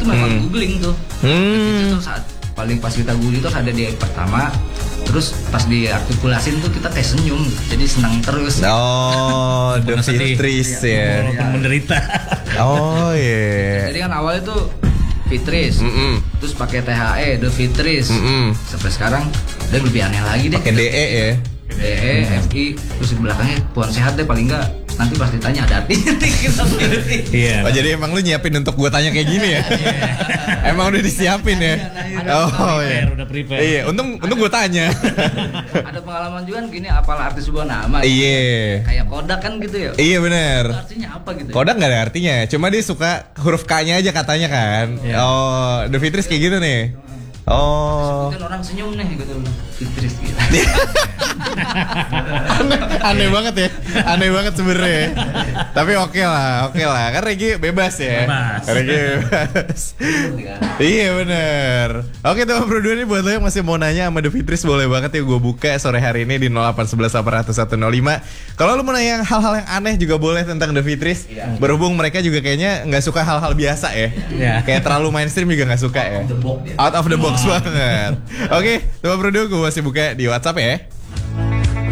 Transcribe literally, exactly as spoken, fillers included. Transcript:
itu memang Hmm. googling tuh. Hmm. Itu saat paling pas kita googling itu ada di pertama. Terus pas diartikulasin tuh kita kayak senyum, jadi senang terus. Oh, The Fitris ya. Walaupun menderita. Oh iya. Jadi kan awalnya tuh Fitris, Mm-mm. terus pakai T H E, The Fitris. Mm-mm. Sampai sekarang udah lebih aneh lagi deh. Pakai D E ya. D E, F I, terus di belakangnya Puan Sehat deh paling enggak. Nanti pas ditanya ada artinya kita pilih. Iya. Oh jadi emang lu nyiapin untuk gue tanya kayak gini ya? Emang udah disiapin ya? Oh iya. Udah prepare. Iya, untung untung gue tanya. Ada pengalaman juga kan gini, apalah arti sebuah nama. gitu. Iya. Kayak Kodak kan gitu ya. Iya benar. Itu artinya apa gitu? ya? Kodak nggak ada artinya, cuma dia suka huruf K-nya aja katanya kan. Iya. Oh, The Fitris kayak gitu nih. Oh. Mungkin orang senyum nih gitu. Fitris gitu. aneh, aneh banget ya, aneh banget sebenarnya. Tapi oke lah, oke lah. Kan Regi bebas ya. Bebas. Regi bebas. Iya bener. Oke teman berdua nih buat lo yang masih mau nanya sama The Fitris boleh banget ya gue buka sore hari ini di nol delapan satu satu delapan nol satu nol lima. Kalau lo mau nanya hal-hal yang aneh juga boleh tentang The Fitris. Berhubung mereka juga kayaknya nggak suka hal-hal biasa ya. Iya. Kayak terlalu mainstream juga nggak suka ya. Out of the box banget. Oke, teman berdua gue masih buka di WhatsApp ya.